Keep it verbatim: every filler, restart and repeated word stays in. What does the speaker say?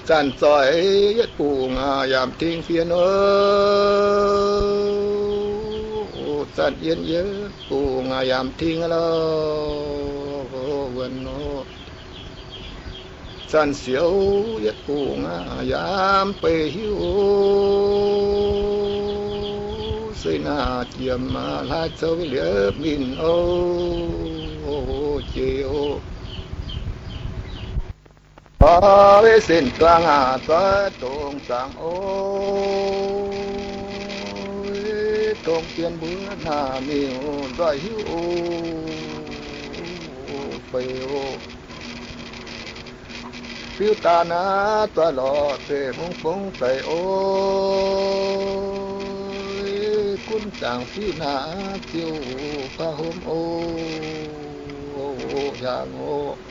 จันซอยยัดปูงายามทิ้งเพียนเออจันเย็นเยอะปูงายามทิ้งแล้ววันโนจันเสียวยัดปูงายามไปหิวเสนาเจียมมาลาเจ้าเหลือมินโอเจียวพอเวสินกลางอาตัวตรงสังโอตรงเตียนเบื่อหน้ามิวด้วยหิวไปโอฟิวตานาตัวหล่อเตะมุงฟงไปโอคุณต่างพี่นาจิวพระหมโออย่างโอ